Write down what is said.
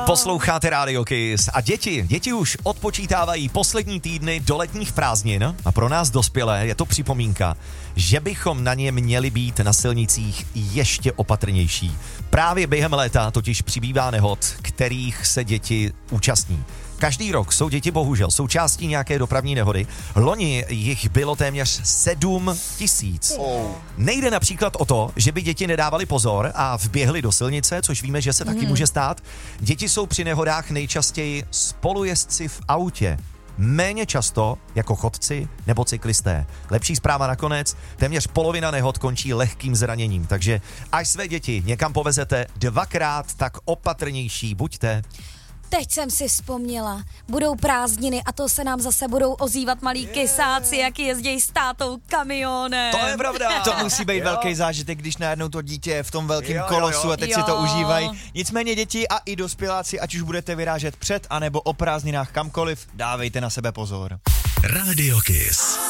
Posloucháte Radio Kiss a děti už odpočítávají poslední týdny do letních prázdnin a pro nás dospělé je to připomínka, že bychom na ně měli být na silnicích ještě opatrnější. Právě během léta totiž přibývá nehod, kterých se děti účastní. Každý rok jsou děti bohužel součástí nějaké dopravní nehody. Loni jich bylo téměř 7 000. Nejde například o to, že by děti nedávali pozor a vběhly do silnice, což víme, že se taky může stát. Děti jsou při nehodách nejčastěji spolujezdci v autě. Méně často jako chodci nebo cyklisté. Lepší zpráva nakonec, téměř polovina nehod končí lehkým zraněním, takže až své děti někam povezete, dvakrát tak opatrnější buďte. Teď jsem si vzpomněla, budou prázdniny a to se nám zase budou ozývat malí kysáci, jak jezdí s tátou kamionem. To je pravda. To musí být velký zážitek, když najednou to dítě je v tom velkém kolosu a teď si to užívají. Nicméně děti a i dospěláci, ať už budete vyrážet před anebo o prázdninách kamkoliv, dávejte na sebe pozor. Radio Kiss.